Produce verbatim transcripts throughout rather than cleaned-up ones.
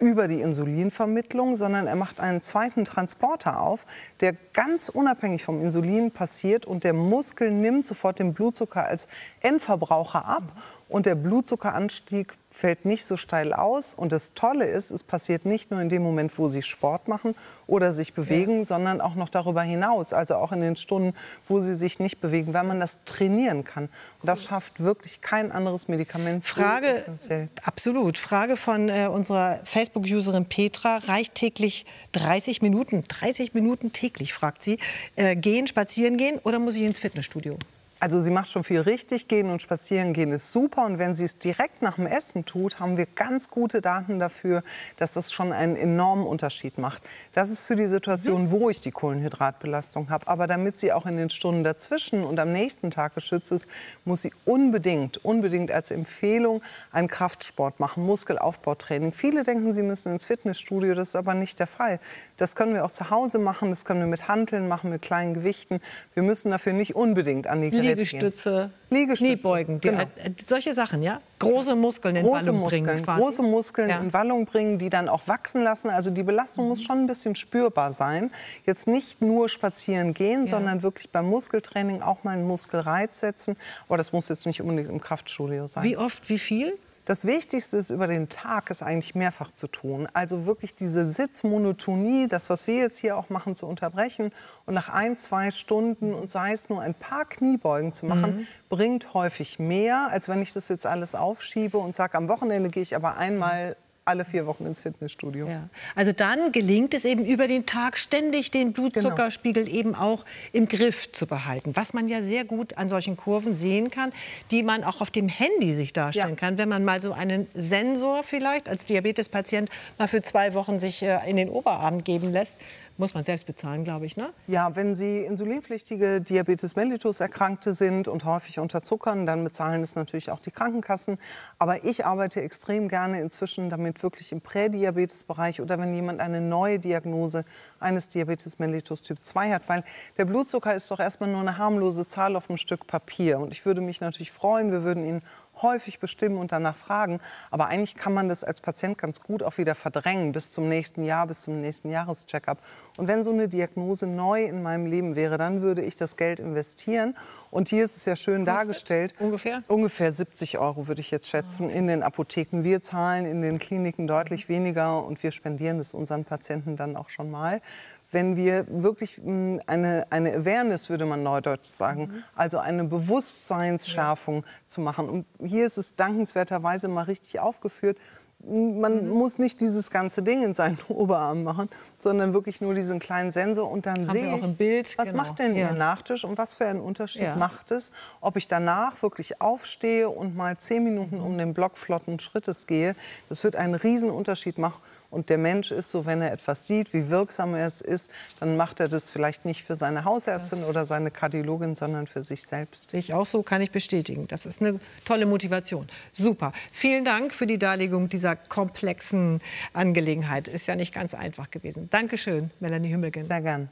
über die Insulinvermittlung, sondern er macht einen zweiten Transporter auf, der ganz unabhängig vom Insulin passiert und der Muskel nimmt sofort den Blutzucker als Endverbraucher ab und der Blutzuckeranstieg fällt nicht so steil aus. Und das Tolle ist, es passiert nicht nur in dem Moment, wo Sie Sport machen oder sich bewegen, ja. sondern auch noch darüber hinaus, also auch in den Stunden, wo Sie sich nicht bewegen, weil man das trainieren kann. Und das schafft wirklich kein anderes Medikament. Frage, so absolut. Frage von äh, unserer Facebook-Userin Petra. Reicht täglich dreißig Minuten, dreißig Minuten täglich, fragt sie, äh, gehen, spazieren gehen oder muss ich ins Fitnessstudio? Also sie macht schon viel richtig. Gehen und spazieren gehen ist super. Und wenn sie es direkt nach dem Essen tut, haben wir ganz gute Daten dafür, dass das schon einen enormen Unterschied macht. Das ist für die Situation, wo ich die Kohlenhydratbelastung habe. Aber damit sie auch in den Stunden dazwischen und am nächsten Tag geschützt ist, muss sie unbedingt, unbedingt als Empfehlung einen Kraftsport machen, Muskelaufbautraining. Viele denken, sie müssen ins Fitnessstudio. Das ist aber nicht der Fall. Das können wir auch zu Hause machen. Das können wir mit Hanteln machen, mit kleinen Gewichten. Wir müssen dafür nicht unbedingt an die Geräte Liegestütze, Liegestütze, Kniebeugen, die, genau. äh, solche Sachen, ja? Große Muskeln in große Wallung Muskeln, bringen quasi. Große Muskeln ja. in Wallung bringen, die dann auch wachsen lassen. Also die Belastung mhm. muss schon ein bisschen spürbar sein. Jetzt nicht nur spazieren gehen, ja. sondern wirklich beim Muskeltraining auch mal einen Muskelreiz setzen. Aber das muss jetzt nicht unbedingt im Kraftstudio sein. Wie oft, wie viel? Das Wichtigste ist über den Tag, ist eigentlich mehrfach zu tun. Also wirklich diese Sitzmonotonie, das, was wir jetzt hier auch machen, zu unterbrechen und nach ein, zwei Stunden und sei es nur ein paar Kniebeugen zu machen, mhm. bringt häufig mehr, als wenn ich das jetzt alles aufschiebe und sage, am Wochenende gehe ich aber einmal alle vier Wochen ins Fitnessstudio. Ja. Also dann gelingt es eben über den Tag ständig den Blutzuckerspiegel genau. eben auch im Griff zu behalten. Was man ja sehr gut an solchen Kurven sehen kann, die man auch auf dem Handy sich darstellen ja. kann. Wenn man mal so einen Sensor vielleicht als Diabetespatient mal für zwei Wochen sich äh, in den Oberarm geben lässt, muss man selbst bezahlen, glaube ich, ne? Ja, wenn Sie insulinpflichtige Diabetes mellitus Erkrankte sind und häufig unterzuckern, dann bezahlen es natürlich auch die Krankenkassen. Aber ich arbeite extrem gerne inzwischen damit wirklich im Prädiabetesbereich oder wenn jemand eine neue Diagnose eines Diabetes mellitus Typ zwei hat. Weil der Blutzucker ist doch erstmal nur eine harmlose Zahl auf einem Stück Papier. Und ich würde mich natürlich freuen, wir würden ihn häufig bestimmen und danach fragen. Aber eigentlich kann man das als Patient ganz gut auch wieder verdrängen bis zum nächsten Jahr, bis zum nächsten Jahrescheckup. Und wenn so eine Diagnose neu in meinem Leben wäre, dann würde ich das Geld investieren. Und hier ist es ja schön Kostet dargestellt. Ungefähr? Ungefähr siebzig Euro würde ich jetzt schätzen in den Apotheken. Wir zahlen in den Kliniken deutlich weniger und wir spendieren es unseren Patienten dann auch schon mal. Wenn wir wirklich eine, eine Awareness, würde man neudeutsch sagen, mhm. also eine Bewusstseinsschärfung ja. zu machen. Und hier ist es dankenswerterweise mal richtig aufgeführt. Man mhm. muss nicht dieses ganze Ding in seinen Oberarm machen, sondern wirklich nur diesen kleinen Sensor. Und dann sehe ich, Bild, was genau. macht denn ja. Ihr Nachtisch und was für einen Unterschied ja. macht es, ob ich danach wirklich aufstehe und mal zehn Minuten um den Block flotten Schrittes gehe. Das wird einen riesen Unterschied machen. Und der Mensch ist so, wenn er etwas sieht, wie wirksam es ist, dann macht er das vielleicht nicht für seine Hausärztin das oder seine Kardiologin, sondern für sich selbst. Sehe ich auch so, kann ich bestätigen. Das ist eine tolle Motivation. Super. Vielen Dank für die Darlegung dieser komplexen Angelegenheit. Ist ja nicht ganz einfach gewesen. Dankeschön, Melanie Hümmelgen. Sehr gern.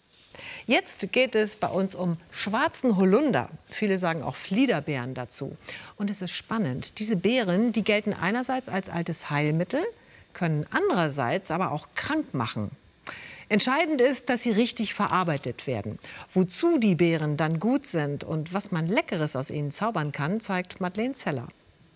Jetzt geht es bei uns um schwarzen Holunder. Viele sagen auch Fliederbeeren dazu. Und es ist spannend. Diese Beeren, die gelten einerseits als altes Heilmittel, können andererseits aber auch krank machen. Entscheidend ist, dass sie richtig verarbeitet werden. Wozu die Beeren dann gut sind und was man Leckeres aus ihnen zaubern kann, zeigt Madeleine Zeller.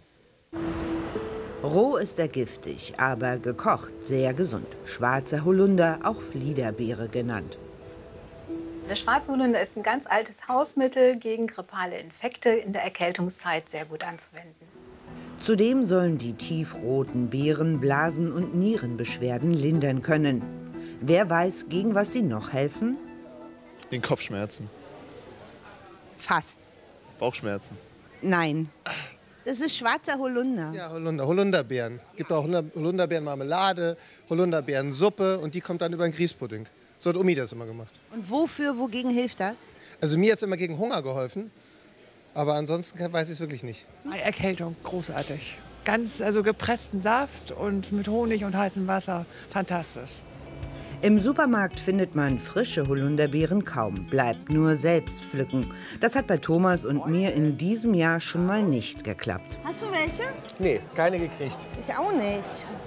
Roh ist er giftig, aber gekocht sehr gesund. Schwarzer Holunder, auch Fliederbeere genannt. Der schwarze Holunder ist ein ganz altes Hausmittel gegen grippale Infekte in der Erkältungszeit sehr gut anzuwenden. Zudem sollen die tiefroten Beeren Blasen- und Nierenbeschwerden lindern können. Wer weiß, gegen was sie noch helfen? Den Kopfschmerzen. Fast. Bauchschmerzen. Nein. Das ist schwarzer Holunder. Ja, Holunder, Holunderbeeren. Es gibt auch Holunderbeerenmarmelade, Holunderbeerensuppe und die kommt dann über den Grießpudding. So hat Omi das immer gemacht. Und wofür, wogegen hilft das? Also mir hat es immer gegen Hunger geholfen, aber ansonsten weiß ich es wirklich nicht. Erkältung, großartig. Ganz, also gepressten Saft und mit Honig und heißem Wasser, fantastisch. Im Supermarkt findet man frische Holunderbeeren kaum, bleibt nur selbst pflücken. Das hat bei Thomas und mir in diesem Jahr schon mal nicht geklappt. Hast du welche? Nee, keine gekriegt. Ich auch nicht.